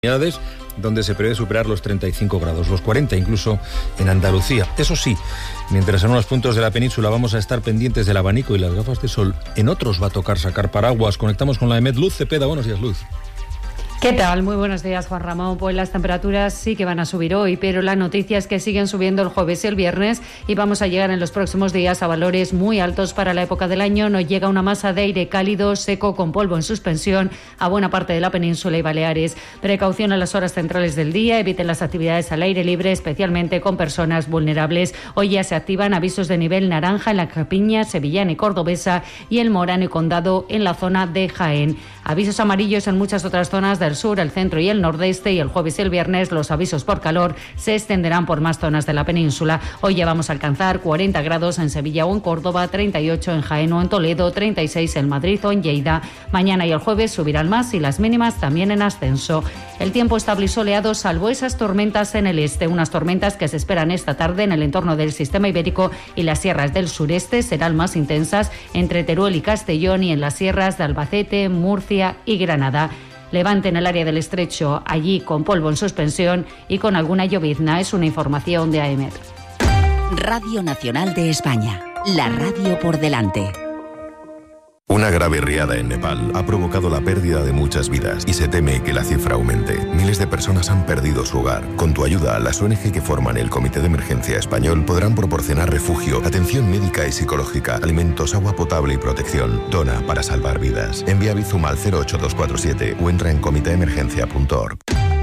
donde se prevé superar los 35 grados, los 40 incluso en Andalucía. Eso sí, mientras en unos puntos de la península vamos a estar pendientes del abanico y las gafas de sol, en otros va a tocar sacar paraguas. Conectamos con la EMET. Luz Cepeda, buenos días, Luz. ¿Qué tal? Muy buenos días, Juan Ramón. Pues las temperaturas sí que van a subir hoy, pero la noticia es que siguen subiendo el jueves y el viernes y vamos a llegar en los próximos días a valores muy altos para la época del año. Nos llega una masa de aire cálido, seco, con polvo en suspensión a buena parte de la península y Baleares. Precaución a las horas centrales del día, eviten las actividades al aire libre, especialmente con personas vulnerables. Hoy ya se activan avisos de nivel naranja en la Campiña, Sevillana y Cordobesa y el Morano y Condado en la zona de Jaén. Avisos amarillos en muchas otras zonas del sur, el centro y el nordeste, y el jueves y el viernes los avisos por calor se extenderán por más zonas de la península. Hoy ya vamos a alcanzar 40 grados en Sevilla o en Córdoba, 38 en Jaén o en Toledo, 36 en Madrid o en Lleida. Mañana y el jueves subirán más y las mínimas también en ascenso. El tiempo estable y soleado, salvo esas tormentas en el este, unas tormentas que se esperan esta tarde en el entorno del sistema ibérico y las sierras del sureste serán más intensas entre Teruel y Castellón y en las sierras de Albacete, Murcia y Granada. Levante en el área del estrecho, allí con polvo en suspensión y con alguna llovizna. Es una información de AEMET. Radio Nacional de España, la radio por delante. Una grave riada en Nepal ha provocado la pérdida de muchas vidas y se teme que la cifra aumente. Miles de personas han perdido su hogar. Con tu ayuda, las ONG que forman el Comité de Emergencia Español podrán proporcionar refugio, atención médica y psicológica, alimentos, agua potable y protección. Dona para salvar vidas. Envía Bizum al 08247 o entra en comiteemergencia.org.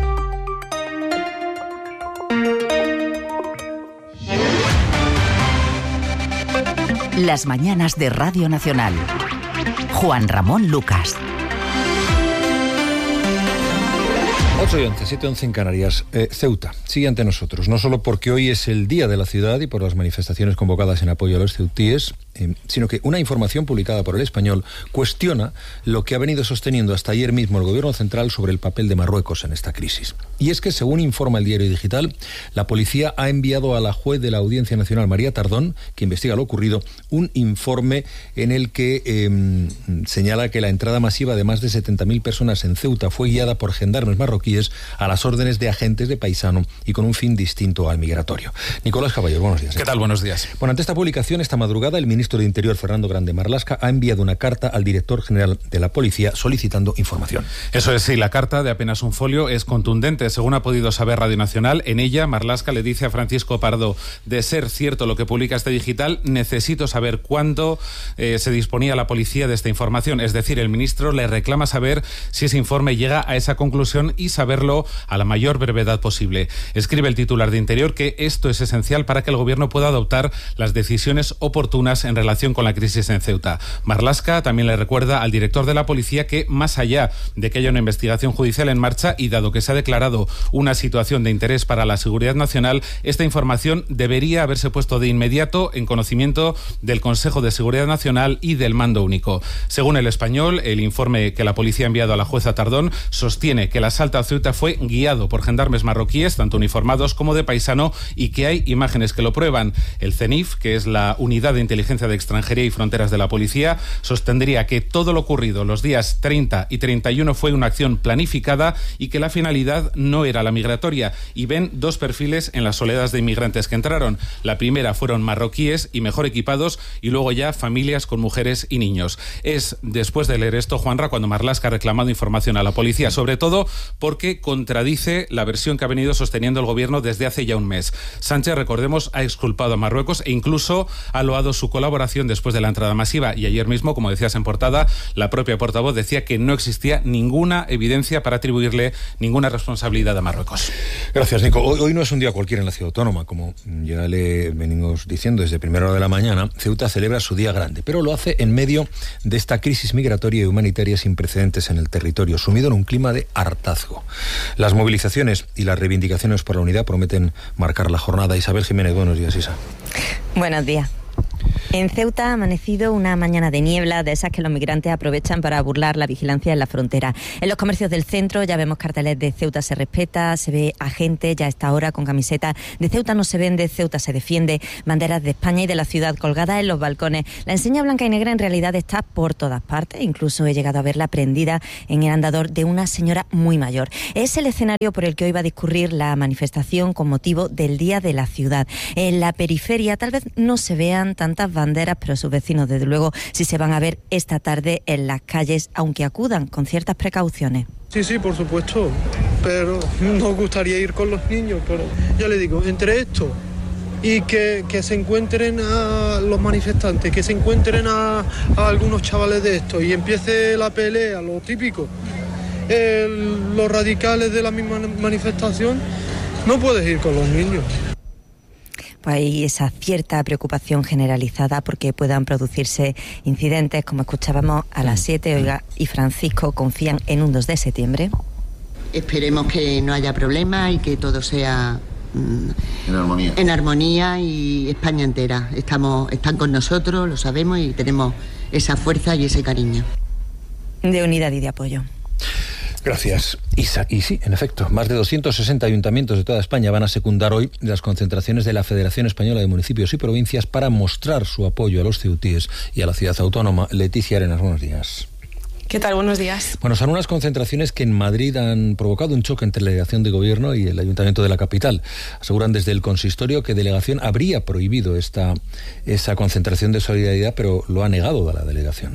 Las mañanas de Radio Nacional. Juan Ramón Lucas. 8:11, 7:11 en Canarias. Ceuta sigue ante nosotros, no solo porque hoy es el día de la ciudad y por las manifestaciones convocadas en apoyo a los ceutíes, sino que una información publicada por El Español cuestiona lo que ha venido sosteniendo hasta ayer mismo el Gobierno Central sobre el papel de Marruecos en esta crisis. Y es que, según informa el Diario Digital, la policía ha enviado a la juez de la Audiencia Nacional, María Tardón, que investiga lo ocurrido, un informe en el que señala que la entrada masiva de más de 70.000 personas en Ceuta fue guiada por gendarmes marroquíes a las órdenes de agentes de paisano y con un fin distinto al migratorio. Nicolás Caballero, buenos días. ¿Qué tal? Buenos días. Bueno, ante esta publicación, esta madrugada, el ministro de Interior, Fernando Grande Marlaska, ha enviado una carta al director general de la policía solicitando información. Eso es, sí, la carta de apenas un folio es contundente. Según ha podido saber Radio Nacional, en ella Marlaska le dice a Francisco Pardo: de ser cierto lo que publica este digital, necesito saber cuándo se disponía la policía de esta información. Es decir, el ministro le reclama saber si ese informe llega a esa conclusión y saberlo a la mayor brevedad posible. Escribe el titular de Interior que esto es esencial para que el gobierno pueda adoptar las decisiones oportunas en relación con la crisis en Ceuta. Marlaska también le recuerda al director de la policía que, más allá de que haya una investigación judicial en marcha y dado que se ha declarado una situación de interés para la seguridad nacional, esta información debería haberse puesto de inmediato en conocimiento del Consejo de Seguridad Nacional y del Mando Único. Según El Español, el informe que la policía ha enviado a la jueza Tardón sostiene que el asalto a Ceuta fue guiado por gendarmes marroquíes, tanto uniformados como de paisano, y que hay imágenes que lo prueban. El CENIF, que es la Unidad de Inteligencia de Extranjería y Fronteras de la Policía, sostendría que todo lo ocurrido los días 30 y 31 fue una acción planificada y que la finalidad no era la migratoria. Y ven dos perfiles en las oleadas de inmigrantes que entraron. La primera fueron marroquíes y mejor equipados, y luego ya familias con mujeres y niños. Es después de leer esto, Juanra, cuando Marlaska ha reclamado información a la policía, sobre todo porque contradice la versión que ha venido sosteniendo el gobierno desde hace ya un mes. Sánchez, recordemos, ha exculpado a Marruecos e incluso ha loado su colaboración después de la entrada masiva, y ayer mismo, como decías en portada, la propia portavoz decía que no existía ninguna evidencia para atribuirle ninguna responsabilidad a Marruecos. Gracias, Nico. Hoy no es un día cualquiera en la ciudad autónoma, como ya le venimos diciendo desde primera hora de la mañana. Ceuta celebra su día grande, pero lo hace en medio de esta crisis migratoria y humanitaria sin precedentes en el territorio, sumido en un clima de hartazgo. Las movilizaciones y las reivindicaciones por la unidad prometen marcar la jornada. Isabel Jiménez, buenos días, Isa. Buenos días. En Ceuta ha amanecido una mañana de niebla, de esas que los migrantes aprovechan para burlar la vigilancia en la frontera. En los comercios del centro ya vemos carteles de Ceuta se respeta, se ve a gente ya a esta hora con camiseta de Ceuta no se vende, Ceuta se defiende, banderas de España y de la ciudad colgadas en los balcones. La enseña blanca y negra en realidad está por todas partes, incluso he llegado a verla prendida en el andador de una señora muy mayor. Es el escenario por el que hoy va a discurrir la manifestación con motivo del Día de la Ciudad. En la periferia tal vez no se vean tantas banderas, pero sus vecinos desde luego sí se van a ver esta tarde en las calles, aunque acudan con ciertas precauciones. Sí, por supuesto, pero nos gustaría ir con los niños, pero ya le digo, entre esto y que se encuentren a los manifestantes, que se encuentren a algunos chavales de esto y empiece la pelea, lo típico, los radicales de la misma manifestación, no puedes ir con los niños. Pues hay esa cierta preocupación generalizada porque puedan producirse incidentes, como escuchábamos a las 7. Olga y Francisco confían en un 2 de septiembre. Esperemos que no haya problemas y que todo sea en armonía y España entera. Están con nosotros, lo sabemos y tenemos esa fuerza y ese cariño. De unidad y de apoyo. Gracias, Isa. Y sí, en efecto, más de 260 ayuntamientos de toda España van a secundar hoy las concentraciones de la Federación Española de Municipios y Provincias para mostrar su apoyo a los ceutíes y a la ciudad autónoma. Leticia Arenas, buenos días. ¿Qué tal? Buenos días. Bueno, son unas concentraciones que en Madrid han provocado un choque entre la delegación de gobierno y el ayuntamiento de la capital. Aseguran desde el consistorio que delegación habría prohibido esa concentración de solidaridad, pero lo ha negado a la delegación.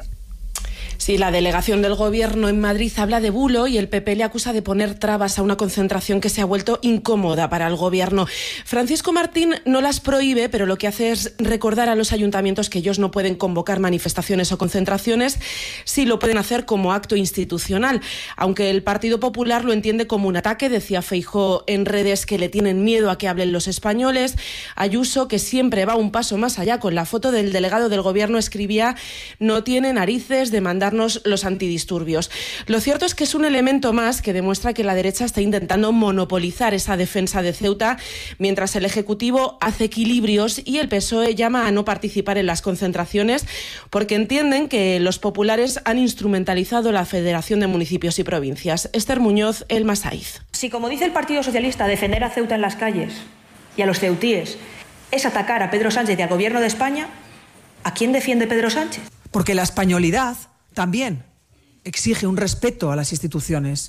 Sí, la delegación del Gobierno en Madrid habla de bulo y el PP le acusa de poner trabas a una concentración que se ha vuelto incómoda para el Gobierno. Francisco Martín no las prohíbe, pero lo que hace es recordar a los ayuntamientos que ellos no pueden convocar manifestaciones o concentraciones, sí lo pueden hacer como acto institucional. Aunque el Partido Popular lo entiende como un ataque, decía Feijóo en redes que le tienen miedo a que hablen los españoles. Ayuso, que siempre va un paso más allá, con la foto del delegado del Gobierno, escribía: no tiene narices de mandarnos los antidisturbios. Lo cierto es que es un elemento más que demuestra que la derecha está intentando monopolizar esa defensa de Ceuta, mientras el Ejecutivo hace equilibrios y el PSOE llama a no participar en las concentraciones porque entienden que los populares han instrumentalizado la Federación de Municipios y Provincias. Esther Muñoz, El Masaiz. Si, como dice el Partido Socialista, defender a Ceuta en las calles y a los ceutíes es atacar a Pedro Sánchez y al Gobierno de España, ¿a quién defiende Pedro Sánchez? Porque la españolidad también exige un respeto a las instituciones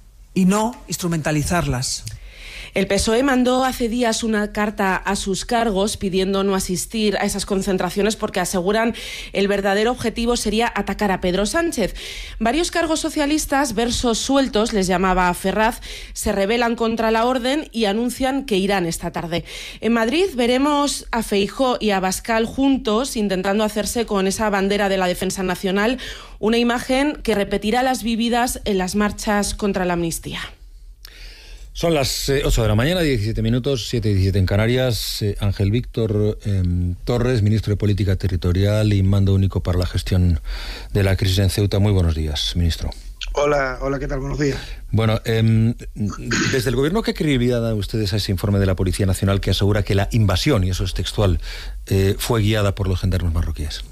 y no instrumentalizarlas. El PSOE mandó hace días una carta a sus cargos pidiendo no asistir a esas concentraciones porque aseguran el verdadero objetivo sería atacar a Pedro Sánchez. Varios cargos socialistas, versos sueltos, les llamaba a Ferraz, se rebelan contra la orden y anuncian que irán esta tarde. En Madrid veremos a Feijóo y a Abascal juntos intentando hacerse con esa bandera de la defensa nacional, una imagen que repetirá las vividas en las marchas contra la amnistía. Son las 8 de la mañana, 17 minutos, 7:17 en Canarias. Ángel Víctor Torres, ministro de Política Territorial y mando único para la gestión de la crisis en Ceuta. Muy buenos días, ministro. Hola, ¿qué tal? Buenos días. Bueno, desde el Gobierno, ¿qué credibilidad dan ustedes a ese informe de la Policía Nacional que asegura que la invasión, y eso es textual, fue guiada por los gendarmes marroquíes?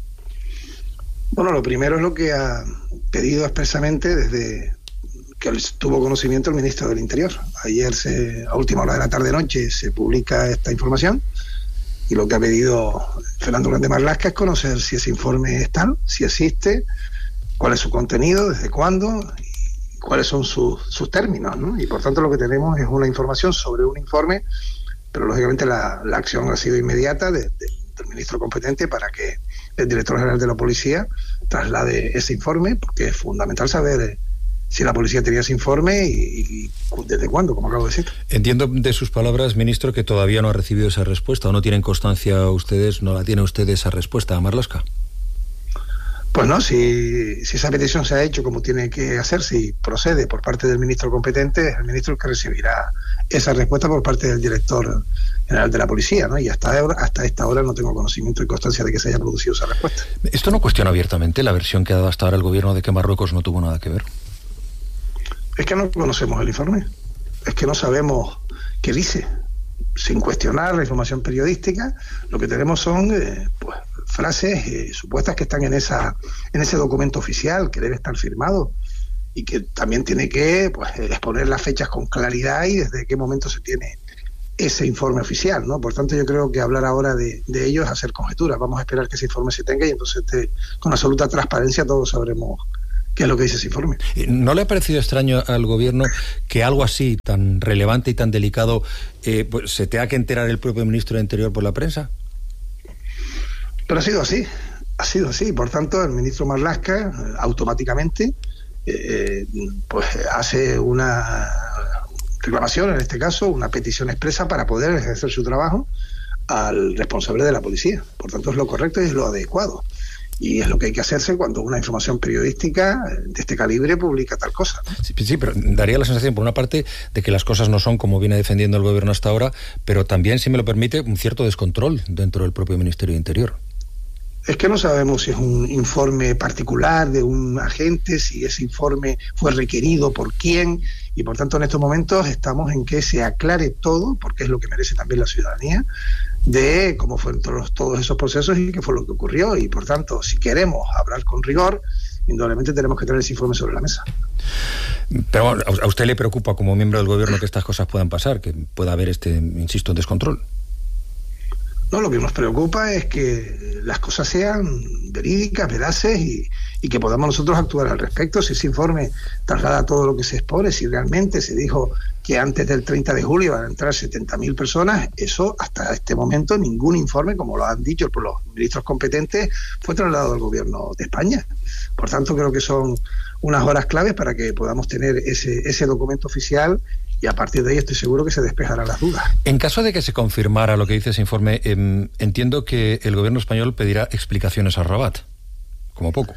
Bueno, lo primero es lo que ha pedido expresamente desde que tuvo conocimiento el ministro del Interior. Ayer, a última hora de la tarde-noche, se publica esta información y lo que ha pedido Fernando Grande Marlaska es conocer si ese informe es tal, si existe, cuál es su contenido, desde cuándo y cuáles son sus términos, ¿no? Y por tanto lo que tenemos es una información sobre un informe, pero lógicamente la acción ha sido inmediata del ministro competente para que el director general de la policía traslade ese informe, porque es fundamental saber si la policía tenía ese informe y desde cuándo, como acabo de decir. Entiendo de sus palabras, ministro, que todavía no ha recibido esa respuesta, o no tienen constancia ustedes, no la tiene usted esa respuesta, Marlaska. Pues no, si esa petición se ha hecho como tiene que hacerse y procede por parte del ministro competente, es el ministro el que recibirá esa respuesta por parte del director general de la policía, ¿no? Y hasta esta hora no tengo conocimiento y constancia de que se haya producido esa respuesta. ¿Esto no cuestiona abiertamente la versión que ha dado hasta ahora el gobierno de que Marruecos no tuvo nada que ver? Es que no conocemos el informe, es que no sabemos qué dice. Sin cuestionar la información periodística, lo que tenemos son frases supuestas que están en ese documento oficial que debe estar firmado y que también tiene que exponer las fechas con claridad y desde qué momento se tiene ese informe oficial, ¿no? Por tanto, yo creo que hablar ahora de ello es hacer conjeturas. Vamos a esperar que ese informe se tenga y entonces con absoluta transparencia todos sabremos qué es lo que dice ese informe. ¿No le ha parecido extraño al gobierno que algo así tan relevante y tan delicado pues se tenga que enterar el propio ministro de Interior por la prensa? Pero ha sido así. Por tanto, el ministro Marlaska automáticamente pues hace una reclamación, en este caso, una petición expresa para poder ejercer su trabajo al responsable de la policía. Por tanto, es lo correcto y es lo adecuado. Y es lo que hay que hacerse cuando una información periodística de este calibre publica tal cosa, ¿no? Sí, pero daría la sensación, por una parte, de que las cosas no son como viene defendiendo el gobierno hasta ahora, pero también, si me lo permite, un cierto descontrol dentro del propio Ministerio de Interior. Es que no sabemos si es un informe particular de un agente, si ese informe fue requerido por quién, y por tanto en estos momentos estamos en que se aclare todo, porque es lo que merece también la ciudadanía, de cómo fueron todos esos procesos y qué fue lo que ocurrió. Y por tanto, si queremos hablar con rigor, indudablemente tenemos que tener ese informe sobre la mesa. Pero ¿a usted le preocupa como miembro del gobierno que estas cosas puedan pasar, que pueda haber insisto, descontrol? No, lo que nos preocupa es que las cosas sean verídicas, veraces y que podamos nosotros actuar al respecto. Si ese informe traslada todo lo que se expone, si realmente se dijo que antes del 30 de julio van a entrar 70.000 personas, eso hasta este momento ningún informe, como lo han dicho por los ministros competentes, fue trasladado al gobierno de España. Por tanto, creo que son unas horas claves para que podamos tener ese documento oficial. Y a partir de ahí estoy seguro que se despejarán las dudas. En caso de que se confirmara lo que dice ese informe, entiendo que el gobierno español pedirá explicaciones a Rabat, como poco.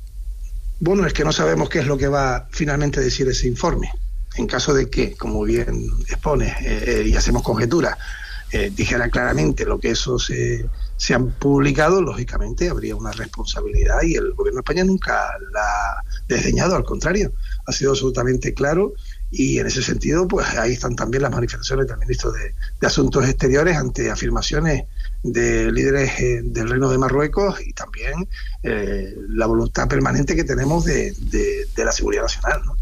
Bueno, es que no sabemos qué es lo que va finalmente a decir ese informe. En caso de que, como bien expone, y hacemos conjeturas, dijera claramente lo que esos se han publicado, lógicamente habría una responsabilidad y el gobierno de España nunca la ha desdeñado, al contrario, ha sido absolutamente claro. Y en ese sentido, pues ahí están también las manifestaciones del ministro de Asuntos Exteriores ante afirmaciones de líderes del Reino de Marruecos y también la voluntad permanente que tenemos de la seguridad nacional, ¿no?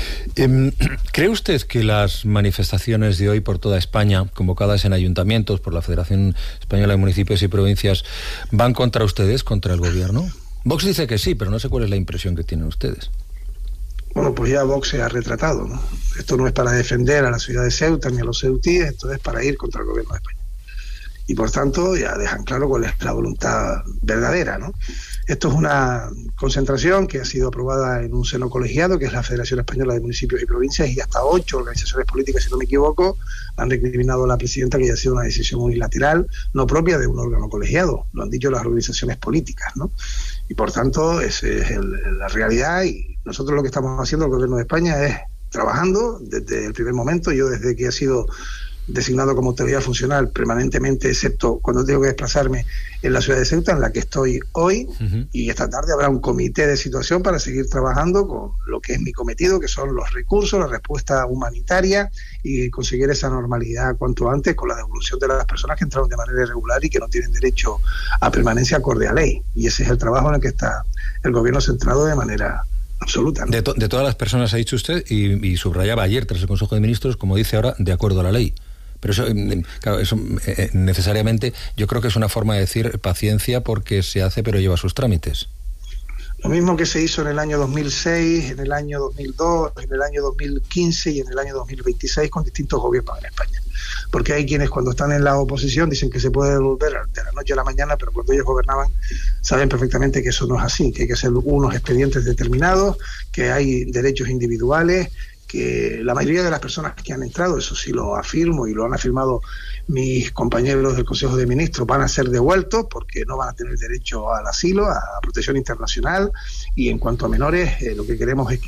¿Cree usted que las manifestaciones de hoy por toda España, convocadas en ayuntamientos por la Federación Española de Municipios y Provincias, van contra ustedes, contra el gobierno? Vox dice que sí, pero no sé cuál es la impresión que tienen ustedes. Bueno, pues ya Vox se ha retratado, ¿no? Esto no es para defender a la ciudad de Ceuta ni a los ceutíes, esto es para ir contra el gobierno de España. Y por tanto ya dejan claro cuál es la voluntad verdadera, ¿no? Esto es una concentración que ha sido aprobada en un seno colegiado, que es la Federación Española de Municipios y Provincias, y hasta 8 organizaciones políticas, si no me equivoco, han recriminado a la presidenta que haya sido una decisión unilateral, no propia de un órgano colegiado, lo han dicho las organizaciones políticas, ¿no? Y por tanto, esa es la realidad, y nosotros lo que estamos haciendo el gobierno de España es trabajando desde el primer momento. Yo desde que he sido designado como autoridad funcional permanentemente, excepto cuando tengo que desplazarme en la ciudad de Ceuta, en la que estoy hoy, y esta tarde habrá un comité de situación para seguir trabajando con lo que es mi cometido, que son los recursos, la respuesta humanitaria y conseguir esa normalidad cuanto antes con la devolución de las personas que entraron de manera irregular y que no tienen derecho a permanencia acorde a ley. Y ese es el trabajo en el que está el gobierno centrado de manera absoluta, ¿no? De todas las personas, ha dicho usted, y subrayaba ayer tras el Consejo de Ministros, como dice ahora, de acuerdo a la ley. Pero eso, claro, eso necesariamente yo creo que es una forma de decir paciencia porque se hace pero lleva sus trámites. Lo mismo que se hizo en el año 2006, en el año 2002, en el año 2015 y en el año 2026 con distintos gobiernos en España. Porque hay quienes cuando están en la oposición dicen que se puede devolver de la noche a la mañana, pero cuando ellos gobernaban saben perfectamente que eso no es así, que hay que hacer unos expedientes determinados, que hay derechos individuales, que la mayoría de las personas que han entrado, eso sí lo afirmo y lo han afirmado mis compañeros del Consejo de Ministros, van a ser devueltos porque no van a tener derecho al asilo, a protección internacional, y en cuanto a menores, lo que queremos es que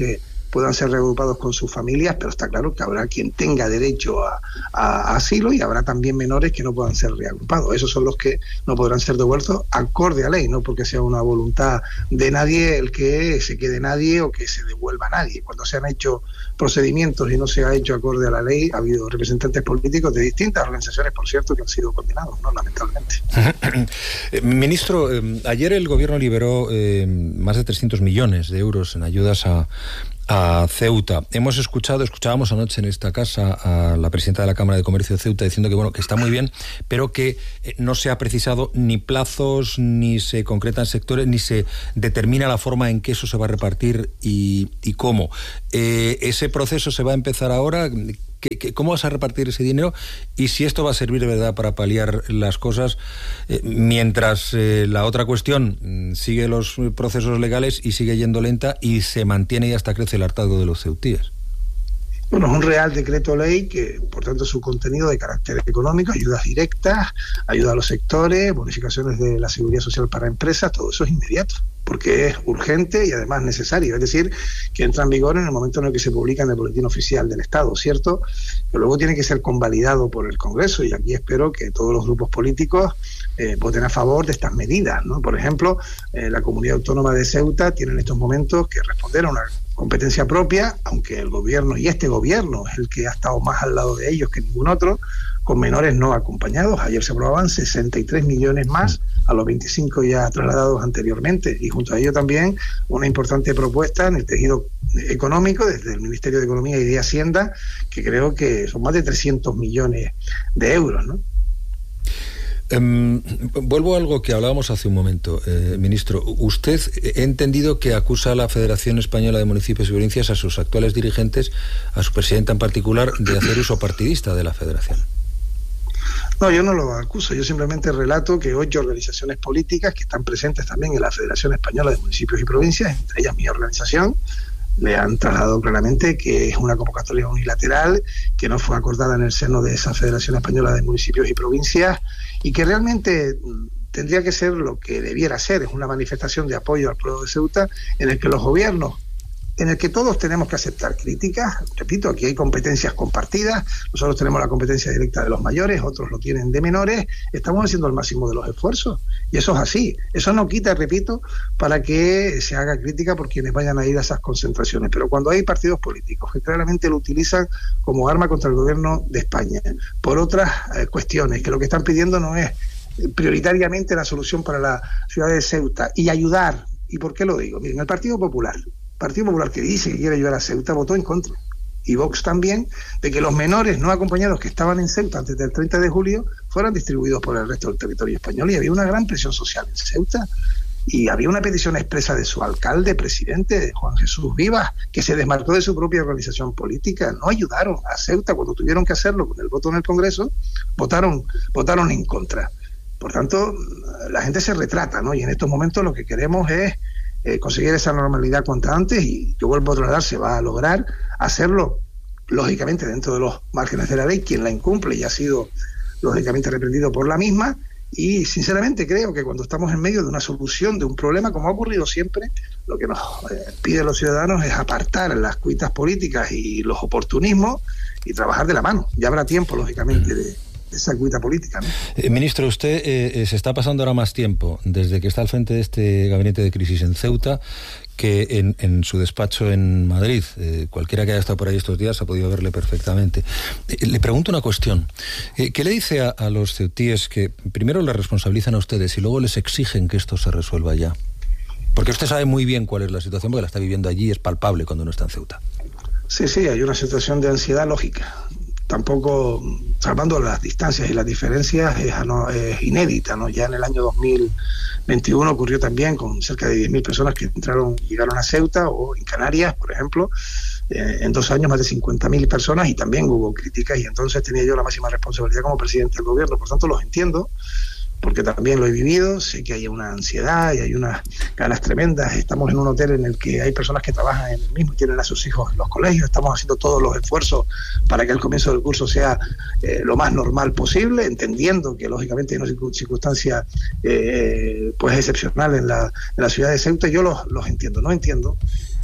puedan ser reagrupados con sus familias, pero está claro que habrá quien tenga derecho a asilo y habrá también menores que no puedan ser reagrupados. Esos son los que no podrán ser devueltos acorde a ley, no porque sea una voluntad de nadie el que se quede nadie o que se devuelva a nadie. Cuando se han hecho procedimientos y no se ha hecho acorde a la ley, ha habido representantes políticos de distintas organizaciones, por cierto, que han sido condenados, ¿no? Lamentablemente. Ministro, ayer el Gobierno liberó más de 300 millones de euros en ayudas a Ceuta. Escuchábamos anoche en esta casa a la presidenta de la Cámara de Comercio de Ceuta diciendo que bueno, que está muy bien, pero que no se ha precisado ni plazos, ni se concretan sectores, ni se determina la forma en que eso se va a repartir y cómo. ¿Ese proceso se va a empezar ahora? ¿Cómo vas a repartir ese dinero? Y si esto va a servir de verdad para paliar las cosas, mientras la otra cuestión sigue los procesos legales y sigue yendo lenta y se mantiene y hasta crece el hartazgo de los ceutíes. Bueno, es un real decreto ley que, por tanto, su contenido de carácter económico, ayudas directas, ayuda a los sectores, bonificaciones de la seguridad social para empresas, todo eso es inmediato, porque es urgente y además necesario. Es decir, que entra en vigor en el momento en el que se publica en el Boletín Oficial del Estado, ¿cierto? Pero luego tiene que ser convalidado por el Congreso y aquí espero que todos los grupos políticos voten a favor de estas medidas, ¿no? Por ejemplo, la Comunidad Autónoma de Ceuta tiene en estos momentos que responder a una competencia propia, aunque el gobierno, y este gobierno es el que ha estado más al lado de ellos que ningún otro, con menores no acompañados. Ayer se aprobaban 63 millones más a los 25 ya trasladados anteriormente, y junto a ello también una importante propuesta en el tejido económico desde el Ministerio de Economía y de Hacienda, que creo que son más de 300 millones de euros, ¿no? Vuelvo a algo que hablábamos hace un momento, ministro. Usted, he entendido que acusa a la Federación Española de Municipios y Provincias, a sus actuales dirigentes, a su presidenta en particular, de hacer uso partidista de la Federación. No, yo no lo acuso, yo simplemente relato que 8 organizaciones políticas que están presentes también en la Federación Española de Municipios y Provincias, entre ellas mi organización, le han trasladado claramente que es una convocatoria unilateral, que no fue acordada en el seno de esa Federación Española de Municipios y Provincias y que realmente tendría que ser lo que debiera ser, es una manifestación de apoyo al pueblo de Ceuta en el que los gobiernos, en el que todos tenemos que aceptar críticas. Repito, aquí hay competencias compartidas, nosotros tenemos la competencia directa de los mayores, otros lo tienen de menores, estamos haciendo el máximo de los esfuerzos, y eso es así. Eso no quita, repito, para que se haga crítica por quienes vayan a ir a esas concentraciones, pero cuando hay partidos políticos que claramente lo utilizan como arma contra el gobierno de España, por otras cuestiones, que lo que están pidiendo no es prioritariamente la solución para la ciudad de Ceuta, y ayudar, ¿y por qué lo digo? Miren, el Partido Popular que dice que quiere ayudar a Ceuta votó en contra, y Vox también, de que los menores no acompañados que estaban en Ceuta antes del 30 de julio fueran distribuidos por el resto del territorio español, y había una gran presión social en Ceuta, y había una petición expresa de su alcalde, presidente, Juan Jesús Vivas, que se desmarcó de su propia organización política. No ayudaron a Ceuta cuando tuvieron que hacerlo con el voto en el Congreso, votaron en contra. Por tanto, la gente se retrata, ¿no? Y en estos momentos lo que queremos es conseguir esa normalidad cuanto antes, y yo vuelvo a trasladar, se va a lograr hacerlo, lógicamente, dentro de los márgenes de la ley. Quien la incumple ya ha sido, lógicamente, reprendido por la misma, y sinceramente creo que cuando estamos en medio de una solución de un problema, como ha ocurrido siempre, lo que nos piden los ciudadanos es apartar las cuitas políticas y los oportunismos y trabajar de la mano. Ya habrá tiempo, lógicamente, de esa cuita política, ¿no? Ministro, usted se está pasando ahora más tiempo desde que está al frente de este gabinete de crisis en Ceuta que en su despacho en Madrid. Cualquiera que haya estado por ahí estos días ha podido verle perfectamente. Le pregunto una cuestión. ¿Qué le dice a los ceutíes que primero le responsabilizan a ustedes y luego les exigen que esto se resuelva ya? Porque usted sabe muy bien cuál es la situación, porque la está viviendo allí, es palpable cuando uno está en Ceuta. Sí, hay una situación de ansiedad lógica. Tampoco, salvando las distancias y las diferencias, es inédita, ¿no? Ya en el año 2021 ocurrió también con cerca de 10.000 personas que llegaron a Ceuta, o en Canarias, por ejemplo, en 2 años más de 50.000 personas, y también hubo críticas, y entonces tenía yo la máxima responsabilidad como presidente del gobierno. Por tanto, los entiendo, porque también lo he vivido, sé que hay una ansiedad y hay unas ganas tremendas. Estamos en un hotel en el que hay personas que trabajan en el mismo y tienen a sus hijos en los colegios. Estamos haciendo todos los esfuerzos para que el comienzo del curso sea lo más normal posible, entendiendo que lógicamente hay una circunstancia pues excepcional en la ciudad de Ceuta. Yo los entiendo. No entiendo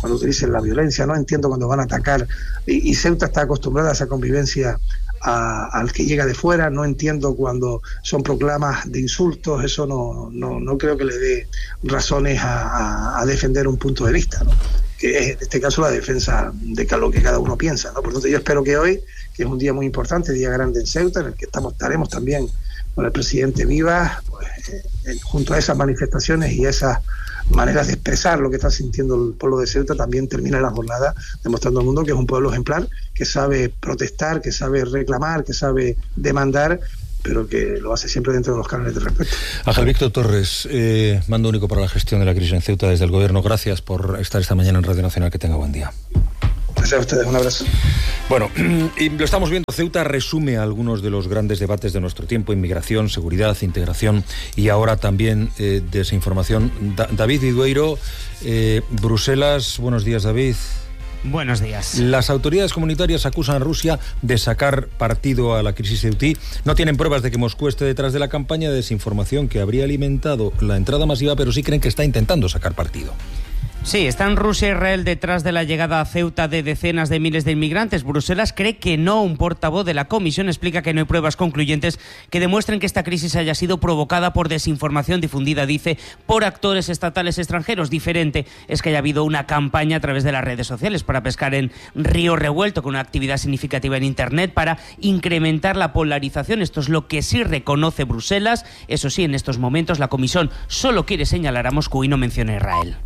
cuando utilicen la violencia, no entiendo cuando van a atacar, y Ceuta está acostumbrada a esa convivencia al que llega de fuera, no entiendo cuando son proclamas de insultos, eso no creo que le dé razones a defender un punto de vista, ¿no? Que es en este caso la defensa de lo que cada uno piensa, ¿no? Por lo tanto, yo espero que hoy, que es un día muy importante, día grande en Ceuta, en el que estaremos también con el presidente Vivas, pues, junto a esas manifestaciones y esas maneras de expresar lo que está sintiendo el pueblo de Ceuta, también termina la jornada demostrando al mundo que es un pueblo ejemplar, que sabe protestar, que sabe reclamar, que sabe demandar, pero que lo hace siempre dentro de los canales de respeto. Ángel Víctor Torres, mando único para la gestión de la crisis en Ceuta desde el Gobierno. Gracias por estar esta mañana en Radio Nacional. Que tenga buen día. Gracias a ustedes, un abrazo. Bueno, y lo estamos viendo, Ceuta resume algunos de los grandes debates de nuestro tiempo: inmigración, seguridad, integración y ahora también desinformación. David Idueiro, Bruselas, buenos días, David. Buenos días. Las autoridades comunitarias acusan a Rusia de sacar partido a la crisis ceutí. No tienen pruebas de que Moscú esté detrás de la campaña de desinformación que habría alimentado la entrada masiva, pero sí creen que está intentando sacar partido. Sí, están Rusia e Israel detrás de la llegada a Ceuta de decenas de miles de inmigrantes. Bruselas cree que no. Un portavoz de la Comisión explica que no hay pruebas concluyentes que demuestren que esta crisis haya sido provocada por desinformación difundida, dice, por actores estatales extranjeros. Diferente es que haya habido una campaña a través de las redes sociales para pescar en río revuelto, con una actividad significativa en Internet para incrementar la polarización. Esto es lo que sí reconoce Bruselas. Eso sí, en estos momentos la Comisión solo quiere señalar a Moscú y no menciona a Israel.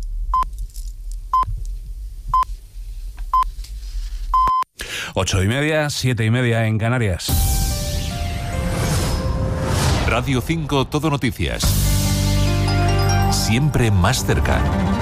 8:30, 7:30 en Canarias. Radio 5 Todo Noticias. Siempre más cerca.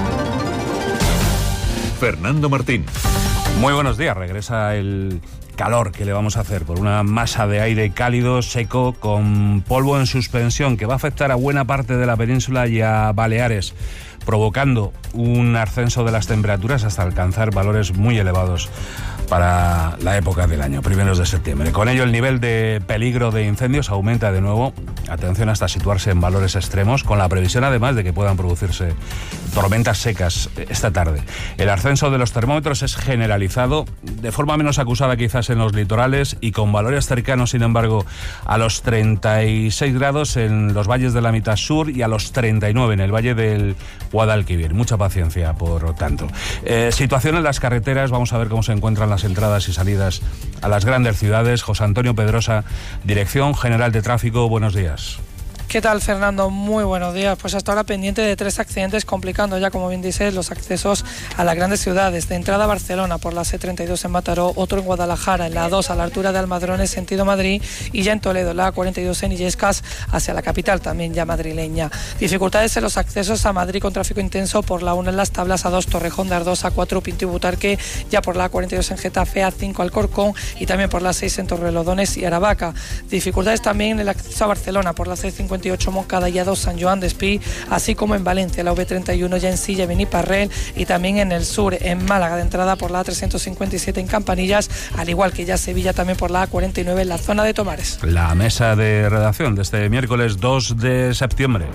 Fernando Martín. Muy buenos días. Regresa el calor que le vamos a hacer por una masa de aire cálido, seco, con polvo en suspensión que va a afectar a buena parte de la península y a Baleares, provocando un ascenso de las temperaturas hasta alcanzar valores muy elevados para la época del año, primeros de septiembre. Con ello, el nivel de peligro de incendios aumenta de nuevo, atención, hasta situarse en valores extremos, con la previsión además de que puedan producirse tormentas secas esta tarde. El ascenso de los termómetros es generalizado, de forma menos acusada quizás en los litorales y con valores cercanos, sin embargo, a los 36 grados en los valles de la mitad sur y a los 39 en el valle del Guadalquivir. Mucha paciencia, por tanto. Situación en las carreteras, vamos a ver cómo se encuentran las entradas y salidas a las grandes ciudades. José Antonio Pedrosa, Dirección General de Tráfico, buenos días. ¿Qué tal, Fernando? Muy buenos días. Pues hasta ahora pendiente de 3 accidentes, complicando ya, como bien dices, los accesos a las grandes ciudades. De entrada a Barcelona por la C32 en Mataró, otro en Guadalajara, en la A2 a la altura de Almadrones, sentido Madrid, y ya en Toledo, la A42 en Illescas hacia la capital, también ya madrileña. Dificultades en los accesos a Madrid con tráfico intenso por la 1 en Las Tablas, A2 Torrejón de Ardoz, A4 Pinto y Butarque, ya por la A42 en Getafe, A5 Alcorcón y también por la 6 en Torrelodones y Aravaca. Dificultades también en el acceso a Barcelona por la C58 Moncada y A2 San Joan de Espí, así como en Valencia, la V31 ya en Silla, Beniparrell, y también en el sur, en Málaga, de entrada por la A357 en Campanillas, al igual que ya Sevilla, también por la A49 en la zona de Tomares. La mesa de redacción de este miércoles 2 de septiembre.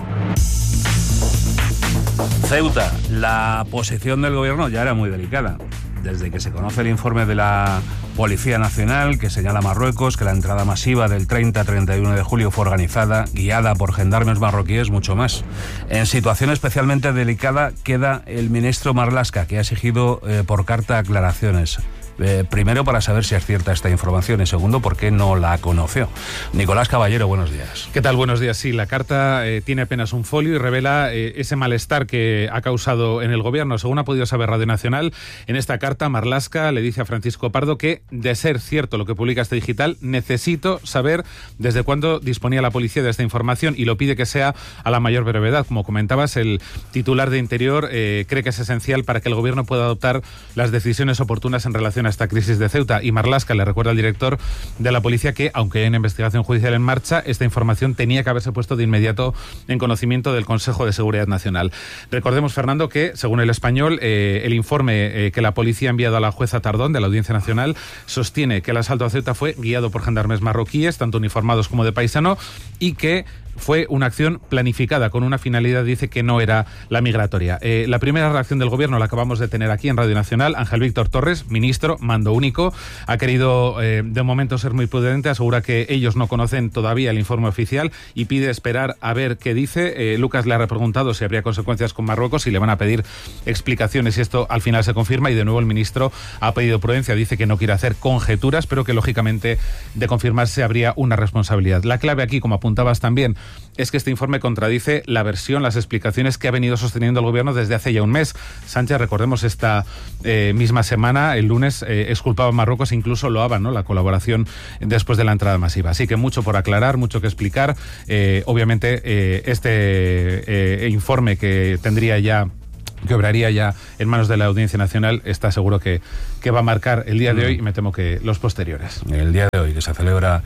Ceuta, la posición del gobierno ya era muy delicada. Desde que se conoce el informe de la Policía Nacional, que señala a Marruecos que la entrada masiva del 30-31 de julio fue organizada, guiada por gendarmes marroquíes, mucho más. En situación especialmente delicada queda el ministro Marlaska, que ha exigido por carta aclaraciones. Primero, para saber si es cierta esta información, y segundo, por qué no la conoció. Nicolás Caballero, buenos días. ¿Qué tal? Buenos días. Sí, la carta tiene apenas un folio y revela ese malestar que ha causado en el gobierno. Según ha podido saber Radio Nacional, en esta carta Marlaska le dice a Francisco Pardo que, de ser cierto lo que publica este digital, necesito saber desde cuándo disponía la policía de esta información, y lo pide que sea a la mayor brevedad. Como comentabas, el titular de Interior cree que es esencial para que el gobierno pueda adoptar las decisiones oportunas en relación a esta crisis de Ceuta. Y Marlaska le recuerda al director de la policía que, aunque hay una investigación judicial en marcha, esta información tenía que haberse puesto de inmediato en conocimiento del Consejo de Seguridad Nacional. Recordemos, Fernando, que, según El Español, el informe que la policía ha enviado a la jueza Tardón de la Audiencia Nacional sostiene que el asalto a Ceuta fue guiado por gendarmes marroquíes, tanto uniformados como de paisano, y que fue una acción planificada con una finalidad, dice, que no era la migratoria. La primera reacción del gobierno la acabamos de tener aquí en Radio Nacional. Ángel Víctor Torres, ministro, mando único, ha querido de momento ser muy prudente, asegura que ellos no conocen todavía el informe oficial y pide esperar a ver qué dice. Lucas le ha repreguntado si habría consecuencias con Marruecos y le van a pedir explicaciones si esto al final se confirma, y de nuevo el ministro ha pedido prudencia, dice que no quiere hacer conjeturas, pero que lógicamente de confirmarse habría una responsabilidad. La clave aquí, como apuntabas también, es que este informe contradice la versión, las explicaciones que ha venido sosteniendo el gobierno desde hace ya un mes. Sánchez, recordemos, esta misma semana, el lunes, exculpaba a Marruecos e incluso loaba, ¿no?, la colaboración después de la entrada masiva. Así que mucho por aclarar, mucho que explicar. Obviamente, este informe que obraría ya en manos de la Audiencia Nacional, está seguro que va a marcar el día de hoy y me temo que los posteriores. El día de hoy, que se celebra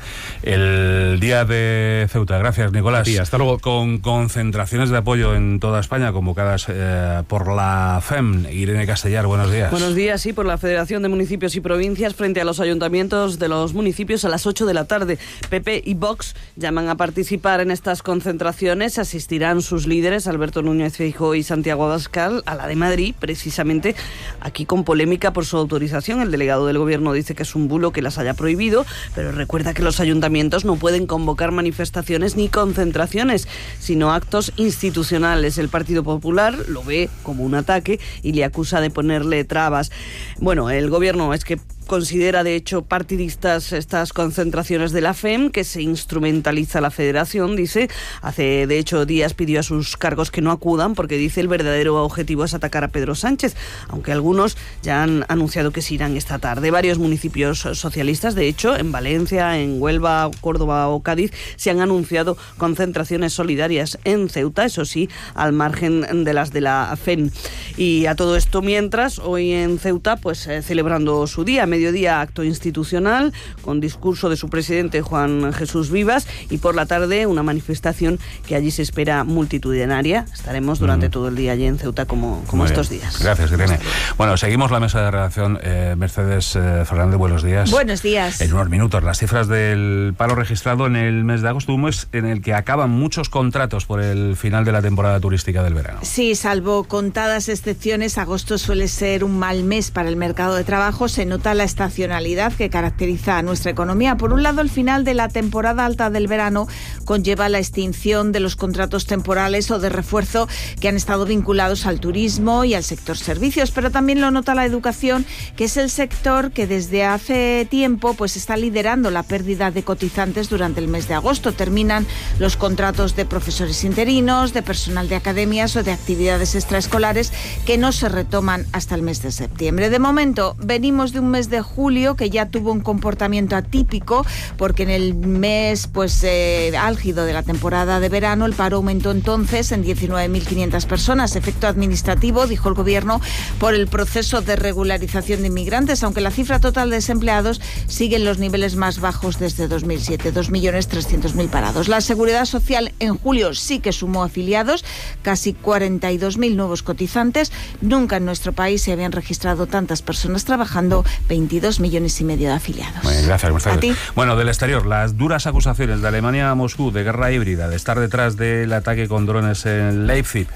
el Día de Ceuta. Gracias, Nicolás. Sí, hasta luego. Con concentraciones de apoyo en toda España convocadas por la FEM. Irene Castellar, buenos días. Buenos días, sí, por la Federación de Municipios y Provincias frente a los ayuntamientos de los municipios a las 8 de la tarde. PP y Vox llaman a participar en estas concentraciones. Asistirán sus líderes, Alberto Núñez Feijóo y Santiago Abascal, a la de Madrid, precisamente aquí con polémica por su autorización. El delegado del gobierno dice que es un bulo que las haya prohibido, pero recuerda que los ayuntamientos no pueden convocar manifestaciones ni concentraciones, sino actos institucionales. El Partido Popular lo ve como un ataque y le acusa de ponerle trabas. Bueno, el gobierno es que considera de hecho partidistas estas concentraciones de la FEM, que se instrumentaliza la federación, dice. Hace de hecho días pidió a sus cargos que no acudan porque dice el verdadero objetivo es atacar a Pedro Sánchez, aunque algunos ya han anunciado que se irán esta tarde. Varios municipios socialistas, de hecho, en Valencia, en Huelva, Córdoba o Cádiz, se han anunciado concentraciones solidarias en Ceuta, eso sí, al margen de las de la FEM. Y a todo esto, mientras, hoy en Ceuta, pues celebrando su día, mediodía acto institucional con discurso de su presidente Juan Jesús Vivas, y por la tarde una manifestación que allí se espera multitudinaria. Estaremos durante todo el día allí en Ceuta como estos días. Gracias, Irene. Bueno, seguimos la mesa de redacción. Mercedes Fernández, buenos días. Buenos días. En unos minutos, las cifras del paro registrado en el mes de agosto, un mes en el que acaban muchos contratos por el final de la temporada turística del verano. Sí, salvo contadas excepciones, agosto suele ser un mal mes para el mercado de trabajo. Se nota la estacionalidad que caracteriza a nuestra economía. Por un lado, el final de la temporada alta del verano conlleva la extinción de los contratos temporales o de refuerzo que han estado vinculados al turismo y al sector servicios, pero también lo nota la educación, que es el sector que desde hace tiempo pues está liderando la pérdida de cotizantes durante el mes de agosto. Terminan los contratos de profesores interinos, de personal de academias o de actividades extraescolares que no se retoman hasta el mes de septiembre. De momento, venimos de un mes de julio que ya tuvo un comportamiento atípico, porque en el mes álgido de la temporada de verano el paro aumentó entonces en 19.500 personas. Efecto administrativo, dijo el gobierno, por el proceso de regularización de inmigrantes, aunque la cifra total de desempleados sigue en los niveles más bajos desde 2007, 2.300.000 parados. La Seguridad Social en julio sí que sumó afiliados, casi 42.000 nuevos cotizantes. Nunca en nuestro país se habían registrado tantas personas trabajando, 22,5 millones de afiliados. Bueno, gracias, Mercedes. ¿A ti? Bueno, del exterior, las duras acusaciones de Alemania a Moscú de guerra híbrida, de estar detrás del ataque con drones en Leipzig.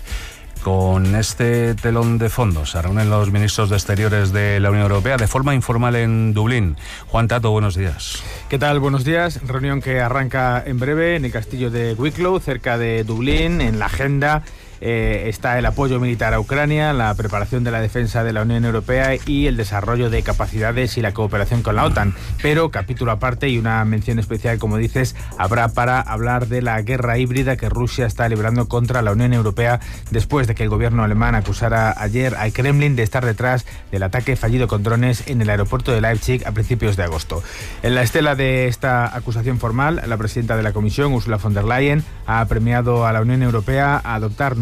Con este telón de fondo se reúnen los ministros de Exteriores de la Unión Europea de forma informal en Dublín. Juan Tato, buenos días. ¿Qué tal? Buenos días. Reunión que arranca en breve en el castillo de Wicklow, cerca de Dublín. En la agenda está el apoyo militar a Ucrania, la preparación de la defensa de la Unión Europea y el desarrollo de capacidades y la cooperación con la OTAN. Pero capítulo aparte y una mención especial, como dices, habrá para hablar de la guerra híbrida que Rusia está librando contra la Unión Europea después de que el gobierno alemán acusara ayer al Kremlin de estar detrás del ataque fallido con drones en el aeropuerto de Leipzig a principios de agosto. En la estela de esta acusación formal, la presidenta de la Comisión, Ursula von der Leyen, ha premiado a la Unión Europea a adoptar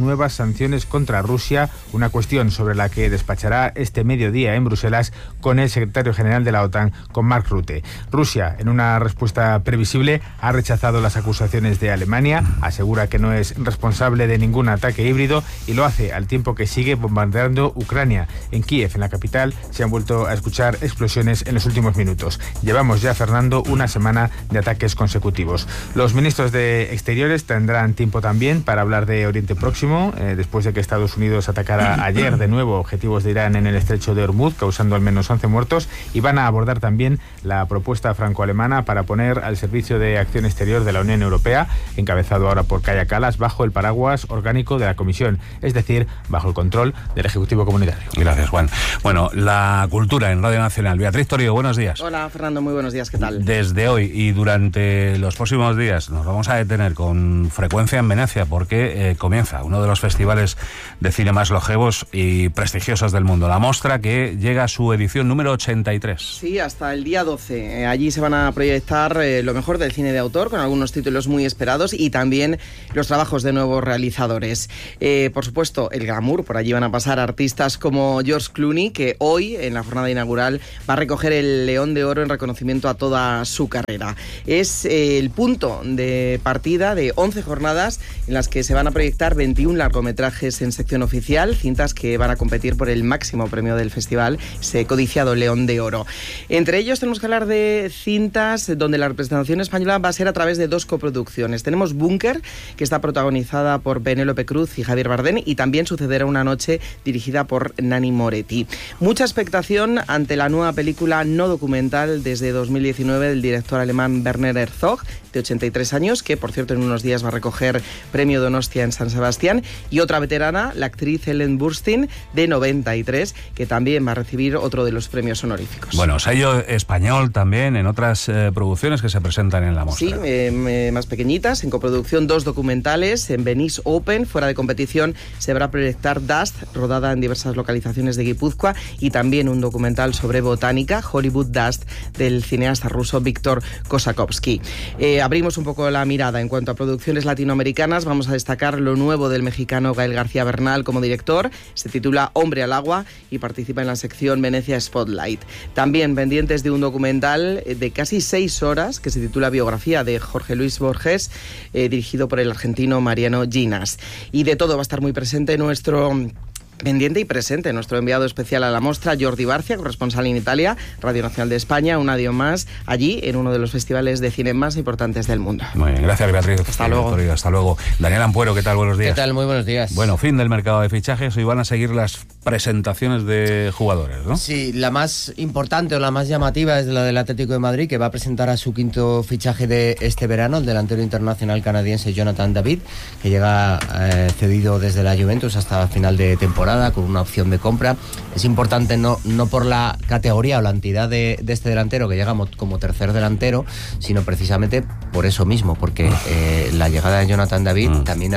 nuevas sanciones contra Rusia, una cuestión sobre la que despachará este mediodía en Bruselas con el secretario general de la OTAN, con Mark Rutte. Rusia, en una respuesta previsible, ha rechazado las acusaciones de Alemania, asegura que no es responsable de ningún ataque híbrido y lo hace al tiempo que sigue bombardeando Ucrania. En Kiev, en la capital, se han vuelto a escuchar explosiones en los últimos minutos. Llevamos ya, Fernando, una semana de ataques consecutivos. Los ministros de Exteriores tendrán tiempo también para hablar de Oriente Próximo, después de que Estados Unidos atacara ayer de nuevo objetivos de Irán en el estrecho de Hormuz, causando al menos 11 muertos, y van a abordar también la propuesta franco-alemana para poner al servicio de acción exterior de la Unión Europea, encabezado ahora por Kaja Kallas, bajo el paraguas orgánico de la Comisión, es decir, bajo el control del Ejecutivo Comunitario. Gracias, Juan. Bueno, la cultura en Radio Nacional. Beatriz Torío, buenos días. Hola, Fernando, muy buenos días, ¿qué tal? Desde hoy y durante los próximos días nos vamos a detener con frecuencia en Venecia porque comienza uno de los festivales de cine más longevos y prestigiosos del mundo, la Mostra, que llega a su edición número 83. Sí, hasta el día 12. Allí se van a proyectar lo mejor del cine de autor, con algunos títulos muy esperados y también los trabajos de nuevos realizadores. Por supuesto, el glamour, por allí van a pasar artistas como George Clooney, que hoy, en la jornada inaugural, va a recoger el León de Oro en reconocimiento a toda su carrera. Es el punto de partida de 11 jornadas en las que se van a proyectar 21 largometrajes en sección oficial, cintas que van a competir por el máximo premio del festival, ese codiciado León de Oro. Entre ellos tenemos que hablar de cintas donde la representación española va a ser a través de 2 coproducciones. Tenemos Búnker, que está protagonizada por Penélope Cruz y Javier Bardem, y también Sucederá una noche, dirigida por Nani Moretti. Mucha expectación ante la nueva película no documental desde 2019 del director alemán Werner Herzog, de 83 años, que por cierto en unos días va a recoger premio Donostia en San Sebastián, y otra veterana, la actriz Ellen Burstyn, de 93, que también va a recibir otro de los premios honoríficos. Bueno, sello español también en otras producciones que se presentan en la Mostra. Sí, más pequeñitas, en coproducción 2 documentales, en Venice Open, fuera de competición se va a proyectar Dust, rodada en diversas localizaciones de Guipúzcoa, y también un documental sobre botánica, Hollywood Dust, del cineasta ruso Víctor Kosakovsky. Abrimos un poco la mirada en cuanto a producciones latinoamericanas. Vamos a destacar lo nuevo del mexicano Gael García Bernal como director. Se titula Hombre al agua y participa en la sección Venecia Spotlight. También pendientes de un documental de casi 6 horas que se titula Biografía, de Jorge Luis Borges, dirigido por el argentino Mariano Ginas. Y de todo va a estar muy presente nuestro pendiente y presente nuestro enviado especial a la Mostra, Jordi Barcia, corresponsal en Italia, Radio Nacional de España, un año más allí en uno de los festivales de cine más importantes del mundo. Muy bien, gracias, Beatriz. Hasta luego. Hasta luego. Daniel Ampuero, ¿qué tal? Buenos días. ¿Qué tal? Muy buenos días. Bueno, fin del mercado de fichajes, hoy van a seguir las presentaciones de jugadores, ¿no? Sí, la más importante o la más llamativa es la del Atlético de Madrid, que va a presentar a su quinto fichaje de este verano, el delantero internacional canadiense Jonathan David, que llega cedido desde la Juventus hasta final de temporada, con una opción de compra. Es importante no por la categoría o la entidad de este delantero, que llega como tercer delantero, sino precisamente por eso mismo, porque la llegada de Jonathan David también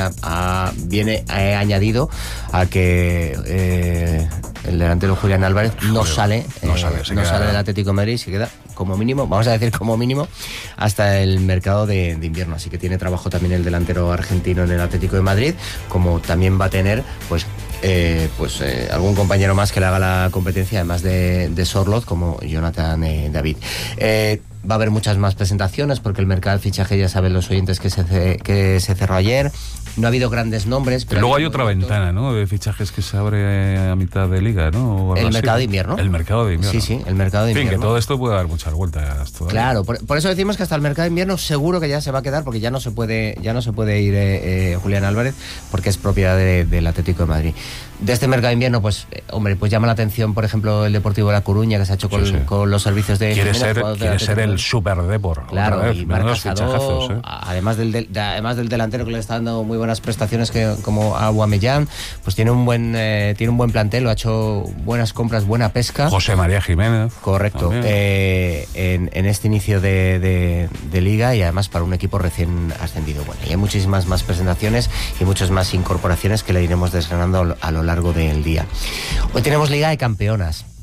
viene añadido a que el delantero Julián Álvarez no sale del Atlético de Madrid, se queda como mínimo, vamos a decir como mínimo, hasta el mercado de invierno. Así que tiene trabajo también el delantero argentino en el Atlético de Madrid, como también va a tener algún compañero más que le haga la competencia, además de Sorloth, como Jonathan David. Va a haber muchas más presentaciones porque el mercado del fichaje, ya saben los oyentes, que se cerró ayer. No ha habido grandes nombres. Pero luego hay otra ventana, ¿no?, de fichajes que se abre a mitad de liga, ¿no? El mercado de invierno. El mercado de invierno. Sí, el mercado de invierno. En fin, que todo esto puede dar muchas vueltas todavía. Claro, por eso decimos que hasta el mercado de invierno seguro que ya se va a quedar, porque ya no se puede ir Julián Álvarez, porque es propiedad del Atlético de Madrid. De este mercado de invierno, pues llama la atención, por ejemplo, el Deportivo de La Coruña, que se ha hecho con los servicios de... Quiere ser el Super Depor. Claro, y Marc Casado, además del delantero que le está dando muy buenas prestaciones, como Aubameyang, pues tiene un buen plantel, lo ha hecho buenas compras, buena pesca. José María Jiménez. Correcto. En este inicio de liga, y además para un equipo recién ascendido. Bueno, y hay muchísimas más presentaciones y muchas más incorporaciones que le iremos desgranando a lo largo del día. Hoy tenemos Liga de Campeonas.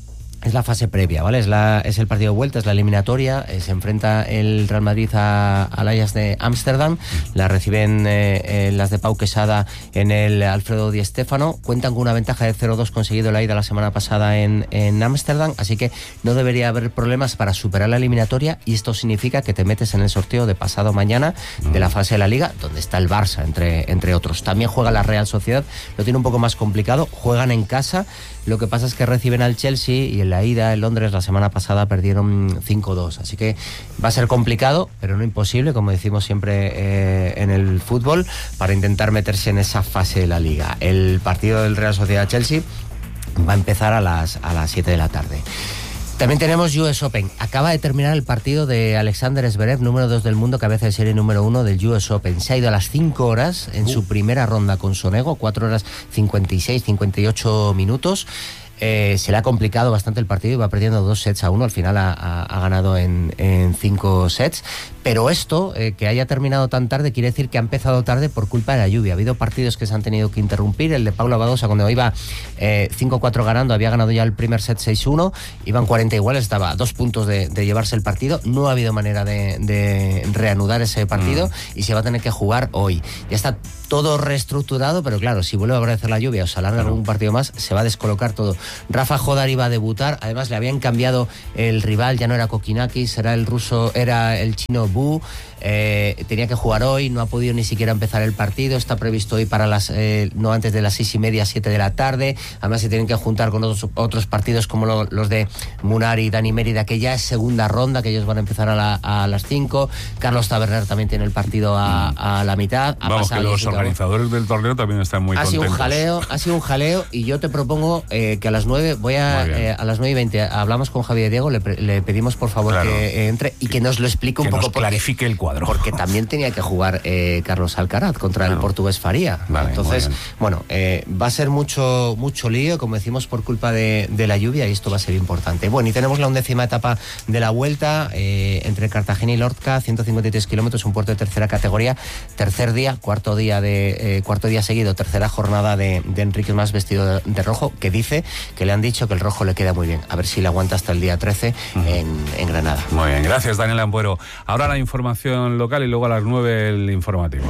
Es la fase previa, ¿vale? Es el partido de vuelta, es la eliminatoria. Se enfrenta el Real Madrid al Ajax de Ámsterdam. La reciben las de Pau Quesada en el Alfredo Di Stéfano. Cuentan con una ventaja de 0-2 conseguido la ida la semana pasada en Ámsterdam. Así que no debería haber problemas para superar la eliminatoria. Y esto significa que te metes en el sorteo de pasado mañana de la fase de la Liga, donde está el Barça, entre otros. También juega la Real Sociedad. Lo tiene un poco más complicado. Juegan en casa. Lo que pasa es que reciben al Chelsea y en la ida en Londres la semana pasada perdieron 5-2. Así que va a ser complicado, pero no imposible, como decimos siempre en el fútbol, para intentar meterse en esa fase de la Liga. El partido del Real Sociedad-Chelsea va a empezar a las 7 de la tarde. También tenemos US Open. Acaba de terminar el partido de Alexander Zverev, número 2 del mundo, cabeza de serie número 1 del US Open. Se ha ido a las 5 horas en su primera ronda con Sonego, 4 horas 56, 58 minutos. Se le ha complicado bastante el partido y va perdiendo 2-1. Al final ha ganado en 5 sets. Pero esto, que haya terminado tan tarde, quiere decir que ha empezado tarde por culpa de la lluvia. Ha habido partidos que se han tenido que interrumpir. El de Paula Badosa, cuando iba 5-4 ganando, había ganado ya el primer set 6-1. Iban 40 iguales, estaba a 2 puntos de llevarse el partido. No ha habido manera de reanudar ese partido y se va a tener que jugar hoy. Ya está todo reestructurado, pero claro, si vuelve a aparecer la lluvia o se alarga algún partido más, se va a descolocar todo. Rafa Jodar iba a debutar, además le habían cambiado el rival, ya no era Kokinakis, era el chino Bu. Tenía que jugar hoy, no ha podido ni siquiera empezar el partido. Está previsto hoy para no antes de las 6:30, 7 de la tarde. Además se tienen que juntar con otros partidos como los de Munar y Dani Mérida, que ya es segunda ronda, que ellos van a empezar a las 5. Carlos Taberner también tiene el partido a la mitad. Vamos, que los organizadores del torneo también están muy contentos. Ha sido un jaleo y yo te propongo que a las 9 a las 9:20 hablamos con Javier Diego, le pedimos por favor que entre y que nos lo explique un poco, nos clarifique el cuadro. Porque también tenía que jugar Carlos Alcaraz contra el portugués Faría. Vale, entonces, bueno, va a ser mucho lío, como decimos, por culpa de la lluvia, y esto va a ser importante. Bueno, y tenemos la 11ª etapa de la Vuelta entre Cartagena y Lorca, 153 kilómetros, un puerto de tercera categoría, tercer día, cuarto día seguido, tercera jornada de Enrique Mas vestido de rojo, que dice que le han dicho que el rojo le queda muy bien. A ver si le aguanta hasta el día 13 en Granada. Muy bien, gracias Daniel Ampuero. Ahora la información local y luego a las 9 el informativo.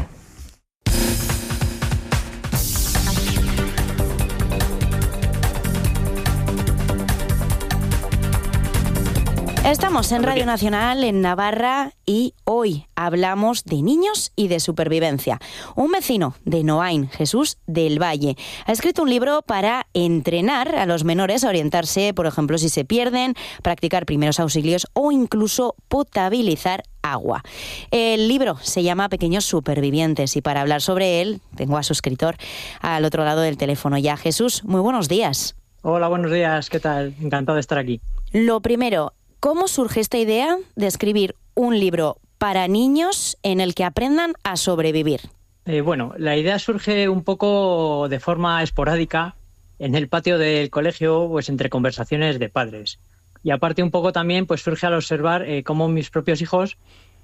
Estamos en Radio Nacional, en Navarra, y hoy hablamos de niños y de supervivencia. Un vecino de Noain, Jesús del Valle, ha escrito un libro para entrenar a los menores a orientarse, por ejemplo, si se pierden, practicar primeros auxilios o incluso potabilizar agua. El libro se llama Pequeños Supervivientes y para hablar sobre él tengo a su escritor al otro lado del teléfono ya. Jesús, muy buenos días. Hola, buenos días, ¿qué tal? Encantado de estar aquí. Lo primero, ¿cómo surge esta idea de escribir un libro para niños en el que aprendan a sobrevivir? Bueno, la idea surge un poco de forma esporádica en el patio del colegio, pues entre conversaciones de padres. Y aparte un poco también pues surge al observar cómo mis propios hijos,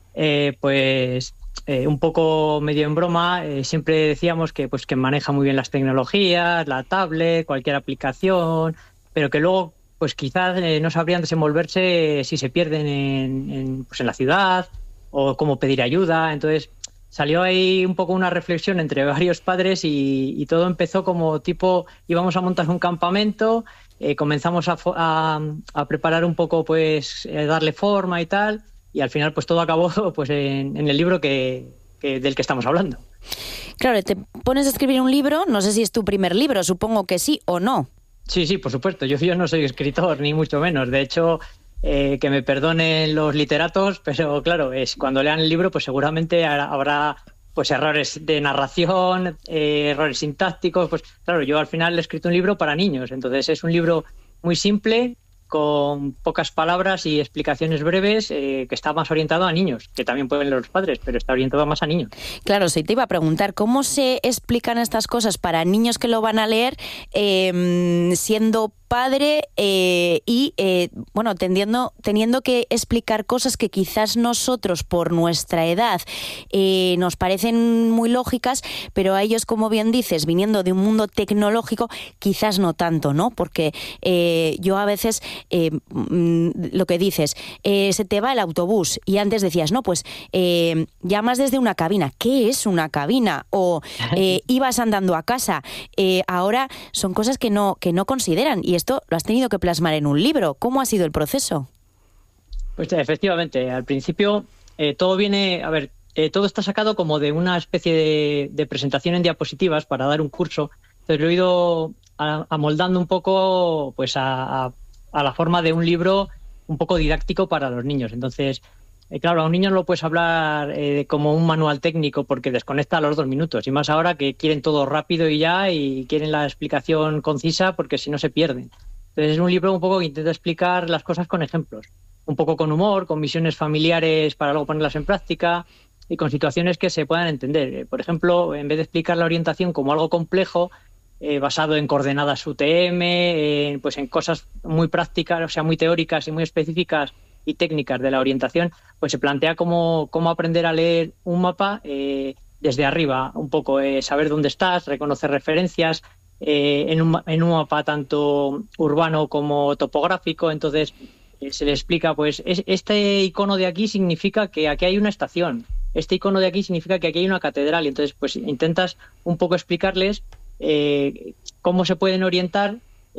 un poco medio en broma, siempre decíamos que maneja muy bien las tecnologías, la tablet, cualquier aplicación, pero que luego pues quizás no sabrían desenvolverse si se pierden en la ciudad o cómo pedir ayuda. Entonces salió ahí un poco una reflexión entre varios padres y todo empezó como tipo, íbamos a montar un campamento, comenzamos a preparar un poco, darle forma y tal, y al final pues todo acabó pues en el libro del que estamos hablando. Claro, te pones a escribir un libro, no sé si es tu primer libro, supongo que sí o no. Sí, por supuesto. Yo no soy escritor, ni mucho menos. De hecho, que me perdonen los literatos, pero claro, cuando lean el libro, pues seguramente habrá pues errores de narración, errores sintácticos. Pues claro, yo al final he escrito un libro para niños. Entonces es un libro muy simple, con pocas palabras y explicaciones breves, que está más orientado a niños, que también pueden leer los padres, pero está orientado más a niños. Claro, sí, te iba a preguntar, ¿cómo se explican estas cosas para niños que lo van a leer, siendo padre bueno, teniendo que explicar cosas que quizás nosotros por nuestra edad nos parecen muy lógicas, pero a ellos, como bien dices, viniendo de un mundo tecnológico, quizás no tanto, ¿no? Porque yo a veces, lo que dices, se te va el autobús y antes decías, no, pues llamas desde una cabina. ¿Qué es una cabina? O ibas andando a casa. Ahora son cosas que no consideran, y esto lo has tenido que plasmar en un libro. ¿Cómo ha sido el proceso? Pues efectivamente, al principio todo viene, todo está sacado como de una especie de presentación en diapositivas para dar un curso. Entonces lo he ido amoldando un poco pues a la forma de un libro un poco didáctico para los niños. Entonces, claro, a un niño no lo puedes hablar como un manual técnico porque desconecta a los 2 minutos. Y más ahora que quieren todo rápido y ya, y quieren la explicación concisa porque si no se pierden. Entonces es un libro un poco que intenta explicar las cosas con ejemplos. Un poco con humor, con misiones familiares para luego ponerlas en práctica y con situaciones que se puedan entender. Por ejemplo, en vez de explicar la orientación como algo complejo, basado en coordenadas UTM, pues en cosas muy prácticas, o sea, muy teóricas y muy específicas y técnicas de la orientación, pues se plantea cómo aprender a leer un mapa desde arriba, un poco saber dónde estás, reconocer referencias en un mapa tanto urbano como topográfico. Entonces se le explica, pues este icono de aquí significa que aquí hay una estación, este icono de aquí significa que aquí hay una catedral, y entonces pues intentas un poco explicarles cómo se pueden orientar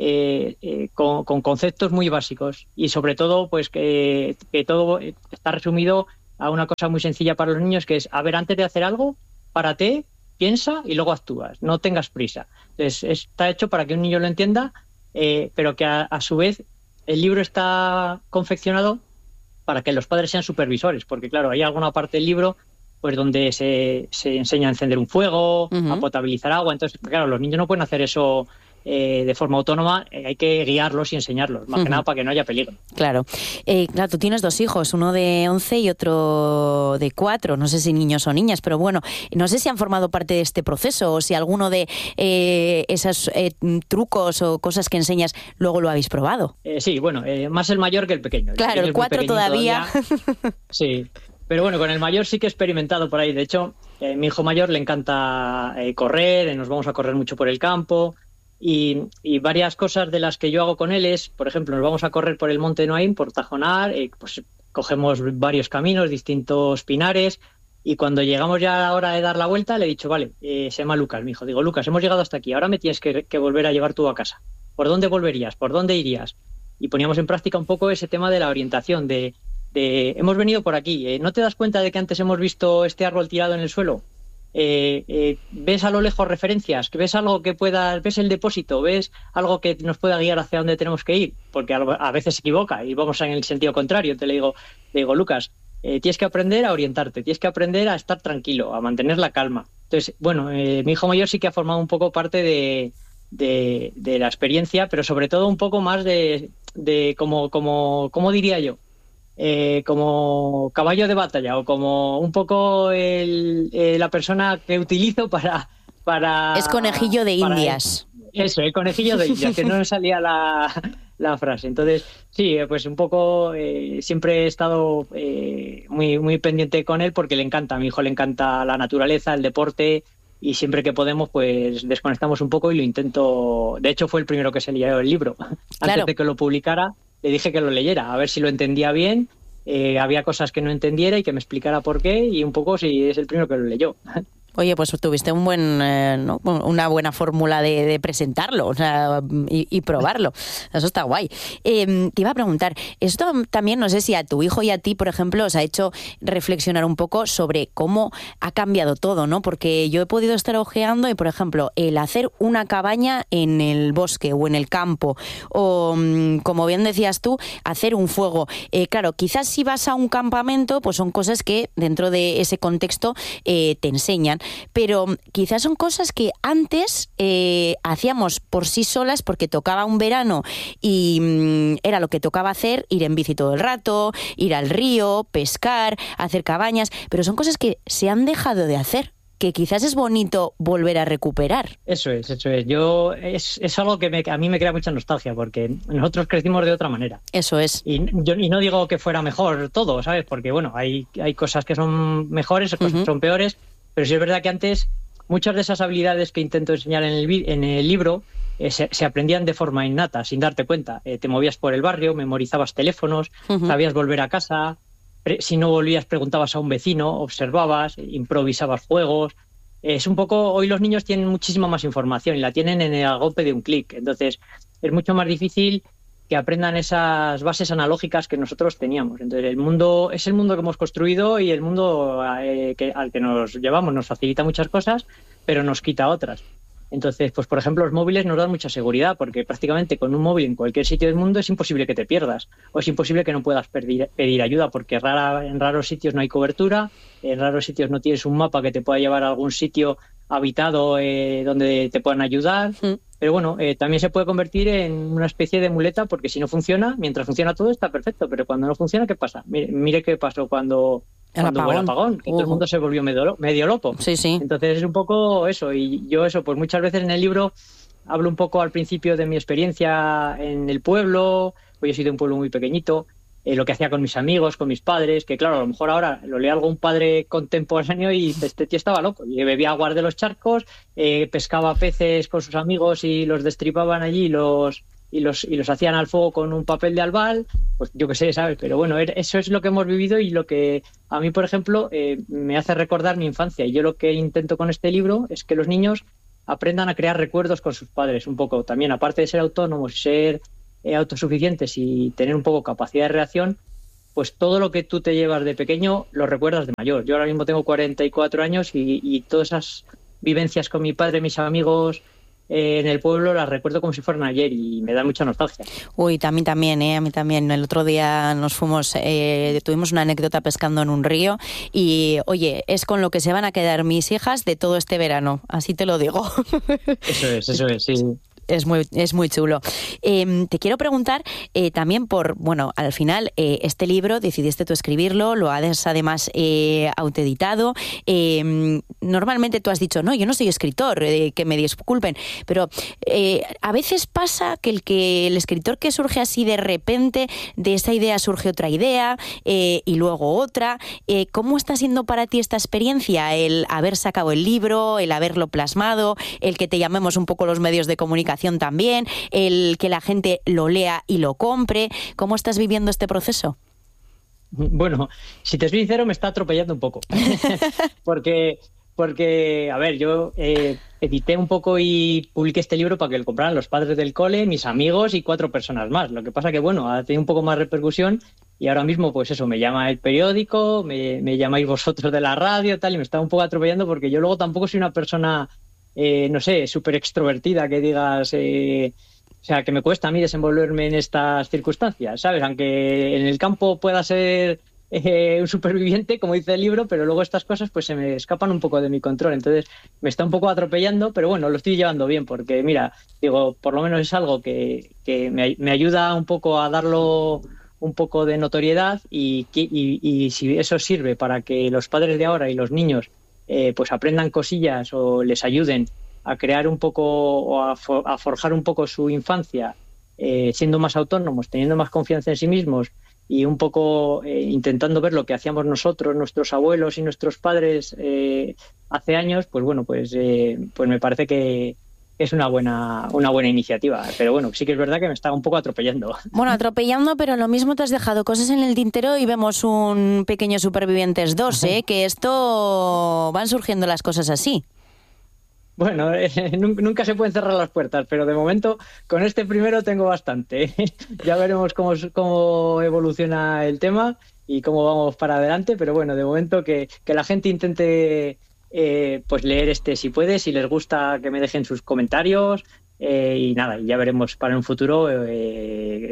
con conceptos muy básicos, y sobre todo pues que todo está resumido a una cosa muy sencilla para los niños, que es, antes de hacer algo, párate, piensa y luego actúas, no tengas prisa. Entonces está hecho para que un niño lo entienda, pero que a su vez el libro está confeccionado para que los padres sean supervisores, porque claro, hay alguna parte del libro pues donde se enseña a encender un fuego, a potabilizar agua. Entonces, claro, los niños no pueden hacer eso de forma autónoma, hay que guiarlos y enseñarlos, más que nada para que no haya peligro. Claro. Claro, tú tienes 2 hijos, uno de 11 y otro de 4, no sé si niños o niñas, pero bueno, no sé si han formado parte de este proceso o si alguno de esos trucos o cosas que enseñas luego lo habéis probado. Sí, bueno, más el mayor que el pequeño. Claro, el 4 todavía. Sí. Pero bueno, con el mayor sí que he experimentado por ahí. De hecho, mi hijo mayor le encanta correr, nos vamos a correr mucho por el campo, y varias cosas de las que yo hago con él es, por ejemplo, nos vamos a correr por el Monte Noaín, por Tajonar, pues cogemos varios caminos, distintos pinares, y cuando llegamos ya a la hora de dar la vuelta le he dicho, vale, se llama Lucas, mi hijo, digo, Lucas, hemos llegado hasta aquí, ahora me tienes que volver a llevar tú a casa. ¿Por dónde volverías? ¿Por dónde irías? Y poníamos en práctica un poco ese tema de la orientación, de hemos venido por aquí, ¿no te das cuenta de que antes hemos visto este árbol tirado en el suelo? ¿Ves a lo lejos referencias? ¿Ves algo que ves el depósito? ¿Ves algo que nos pueda guiar hacia dónde tenemos que ir? Porque a veces se equivoca y vamos en el sentido contrario. Te le digo, Lucas, tienes que aprender a orientarte, tienes que aprender a estar tranquilo, a mantener la calma. Entonces, bueno, mi hijo mayor sí que ha formado un poco parte de la experiencia, pero sobre todo un poco más de ¿cómo diría yo? Como caballo de batalla, o como un poco la persona que utilizo para... Es conejillo de Indias. Eso, el conejillo de Indias, que no me salía la frase. Entonces, sí, pues un poco siempre he estado muy, muy pendiente con él, porque le encanta, a mi hijo le encanta la naturaleza, el deporte, y siempre que podemos pues desconectamos un poco y lo intento. De hecho, fue el primero que se leyó el libro. Antes de que lo publicara, le dije que lo leyera, a ver si lo entendía bien, había cosas que no entendiera y que me explicara por qué, y un poco si es el primero que lo leyó. Oye, pues tuviste una buena fórmula de presentarlo, o sea, y probarlo. Eso está guay. Te iba a preguntar, esto también, no sé si a tu hijo y a ti, por ejemplo, os ha hecho reflexionar un poco sobre cómo ha cambiado todo, ¿no? Porque yo he podido estar ojeando y, por ejemplo, el hacer una cabaña en el bosque o en el campo, o, como bien decías tú, hacer un fuego. Claro, quizás si vas a un campamento, pues son cosas que dentro de ese contexto te enseñan. Pero quizás son cosas que antes hacíamos por sí solas porque tocaba un verano y era lo que tocaba hacer, ir en bici todo el rato, ir al río, pescar, hacer cabañas, pero son cosas que se han dejado de hacer, que quizás es bonito volver a recuperar. Eso es. Es algo que a mí me crea mucha nostalgia, porque nosotros crecimos de otra manera. Eso es. Y no digo que fuera mejor todo, ¿sabes? Porque, bueno, hay cosas que son mejores, cosas que son peores, pero sí es verdad que antes muchas de esas habilidades que intento enseñar en el libro se aprendían de forma innata, sin darte cuenta. Te movías por el barrio, memorizabas teléfonos, sabías volver a casa. Si no volvías, preguntabas a un vecino, observabas, improvisabas juegos. Es un poco, hoy los niños tienen muchísima más información y la tienen en el golpe de un clic. Entonces, es mucho más difícil que aprendan esas bases analógicas que nosotros teníamos. Entonces, el mundo es el mundo que hemos construido y el mundo al que nos llevamos nos facilita muchas cosas, pero nos quita otras. Entonces, pues por ejemplo, los móviles nos dan mucha seguridad, porque prácticamente con un móvil en cualquier sitio del mundo es imposible que te pierdas, o es imposible que no puedas pedir ayuda, porque en raros sitios no hay cobertura, en raros sitios no tienes un mapa que te pueda llevar a algún sitio habitado donde te puedan ayudar. Pero bueno, también se puede convertir en una especie de muleta, porque si no funciona, mientras funciona todo está perfecto, pero cuando no funciona, ¿qué pasa? Mire qué pasó cuando hubo el apagón, que todo el mundo se volvió medio loco. Sí. Entonces es un poco eso, y yo pues muchas veces en el libro hablo un poco al principio de mi experiencia en el pueblo, pues yo soy de un pueblo muy pequeñito, lo que hacía con mis amigos, con mis padres, que claro, a lo mejor ahora lo lee algún padre contemporáneo y dice, este tío estaba loco, y bebía aguas de los charcos, pescaba peces con sus amigos y los destripaban allí y los hacían al fuego con un papel de albal, pues yo qué sé, ¿sabes? Pero bueno, eso es lo que hemos vivido y lo que a mí, por ejemplo, me hace recordar mi infancia. Y yo lo que intento con este libro es que los niños aprendan a crear recuerdos con sus padres, un poco también, aparte de ser autónomos y ser autosuficientes y tener un poco capacidad de reacción, pues todo lo que tú te llevas de pequeño lo recuerdas de mayor. Yo ahora mismo tengo 44 años y todas esas vivencias con mi padre, mis amigos en el pueblo, las recuerdo como si fueran ayer y me da mucha nostalgia. Uy, a mí también. El otro día nos fuimos, tuvimos una anécdota pescando en un río y, oye, es con lo que se van a quedar mis hijas de todo este verano, así te lo digo. Eso es, sí. Es muy chulo. Te quiero preguntar también al final este libro decidiste tú escribirlo, lo has además autoeditado. Normalmente tú has dicho, no, yo no soy escritor, que me disculpen, pero a veces pasa que el escritor que surge así de repente, de esa idea surge otra idea y luego otra. ¿Cómo está siendo para ti esta experiencia, el haber sacado el libro, el haberlo plasmado, el que te llamemos un poco los medios de comunicación también, el que la gente lo lea y lo compre? ¿Cómo estás viviendo este proceso? Bueno, si te soy sincero, me está atropellando un poco. porque, a ver, yo edité un poco y publiqué este libro para que lo compraran los padres del cole, mis amigos y 4 personas más. Lo que pasa que, bueno, ha tenido un poco más repercusión y ahora mismo, pues eso, me llama el periódico, me llamáis vosotros de la radio, tal, y me está un poco atropellando porque yo luego tampoco soy una persona no sé, súper extrovertida, que digas, o sea, que me cuesta a mí desenvolverme en estas circunstancias, ¿sabes? Aunque en el campo pueda ser un superviviente, como dice el libro, pero luego estas cosas pues se me escapan un poco de mi control, entonces me está un poco atropellando, pero bueno, lo estoy llevando bien, porque mira, digo, por lo menos es algo que me ayuda un poco a darlo un poco de notoriedad y si eso sirve para que los padres de ahora y los niños pues aprendan cosillas o les ayuden a crear un poco o a forjar un poco su infancia, siendo más autónomos, teniendo más confianza en sí mismos y un poco intentando ver lo que hacíamos nosotros, nuestros abuelos y nuestros padres hace años, pues bueno, pues me parece que es una buena iniciativa, pero bueno, sí que es verdad que me está un poco atropellando. Bueno, atropellando, pero lo mismo te has dejado cosas en el tintero y vemos un pequeño Supervivientes 2, que esto van surgiendo las cosas así. Bueno, nunca se pueden cerrar las puertas, pero de momento con este primero tengo bastante. Ya veremos cómo evoluciona el tema y cómo vamos para adelante, pero bueno, de momento que la gente intente pues leer si puede, si les gusta que me dejen sus comentarios y nada, y ya veremos para un futuro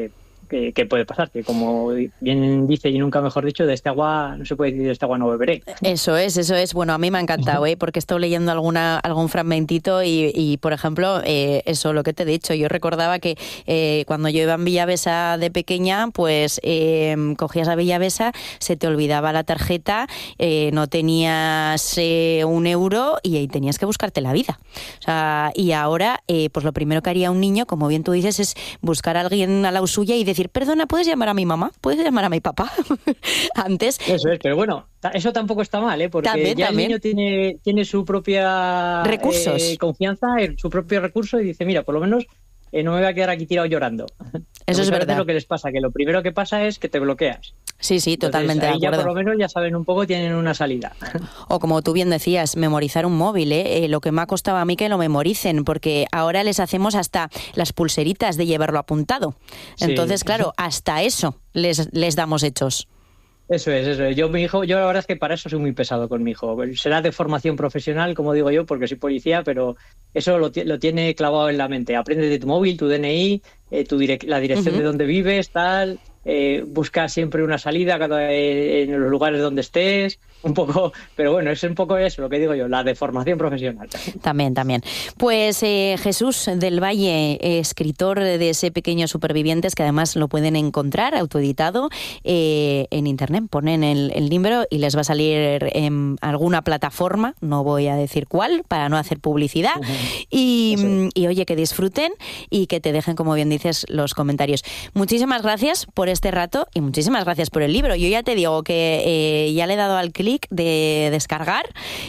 que puede pasar, que como bien dice y nunca mejor dicho, de este agua no se puede decir de este agua no beberé. Eso es. Bueno, a mí me ha encantado, porque estoy leyendo algún fragmentito y por ejemplo, eso, lo que te he dicho, yo recordaba que cuando yo iba en Villavesa de pequeña, pues cogías a Villavesa, se te olvidaba la tarjeta, no tenías 1 euro y ahí tenías que buscarte la vida. O sea, y ahora, pues lo primero que haría un niño, como bien tú dices, es buscar a alguien al lado suya y decir, perdona, ¿puedes llamar a mi mamá? ¿Puedes llamar a mi papá? Antes... Eso es, pero bueno, eso tampoco está mal, porque también. El niño tiene su propia confianza, su propio recurso y dice, mira, por lo menos no me voy a quedar aquí tirado llorando. Eso es verdad. Lo que les pasa, que lo primero que pasa es que te bloqueas. Sí, totalmente. Entonces, de acuerdo. Ya por lo menos ya saben un poco, tienen una salida. O como tú bien decías, memorizar un móvil, lo que me ha costado a mí que lo memoricen, porque ahora les hacemos hasta las pulseritas de llevarlo apuntado. Sí. Entonces, claro, hasta eso les damos hechos. Eso es. Yo la verdad es que para eso soy muy pesado con mi hijo. Será de formación profesional, como digo yo, porque soy policía, pero eso lo tiene clavado en la mente. Aprende de tu móvil, tu DNI, la dirección de donde vives, tal. Busca siempre una salida en los lugares donde estés, un poco, pero bueno, es un poco eso lo que digo yo, la de formación profesional. También. Pues Jesús del Valle, escritor de ese pequeño Supervivientes, que además lo pueden encontrar autoeditado en internet, ponen el libro y les va a salir en alguna plataforma, no voy a decir cuál, para no hacer publicidad, y oye, que disfruten y que te dejen, como bien dices, los comentarios. Muchísimas gracias por este rato y muchísimas gracias por el libro. Yo ya te digo que ya le he dado al clic de descargar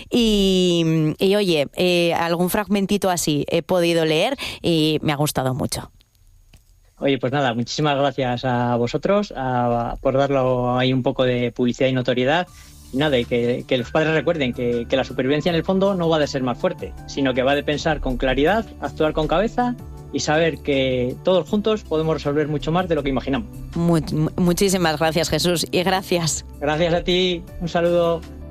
y oye, algún fragmentito así he podido leer y me ha gustado mucho. Oye, pues nada, muchísimas gracias a vosotros por darlo ahí un poco de publicidad y notoriedad. Y nada, y que los padres recuerden que la supervivencia en el fondo no va de ser más fuerte, sino que va de pensar con claridad, actuar con cabeza y saber que todos juntos podemos resolver mucho más de lo que imaginamos. Muchísimas gracias, Jesús, y gracias. Gracias a ti, un saludo.